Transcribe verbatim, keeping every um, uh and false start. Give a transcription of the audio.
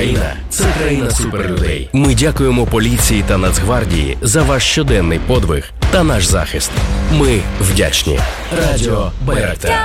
Україна – це країна суперлюдей. Ми дякуємо поліції та Нацгвардії за ваш щоденний подвиг та наш захист. Ми вдячні. Радіо Байрактар.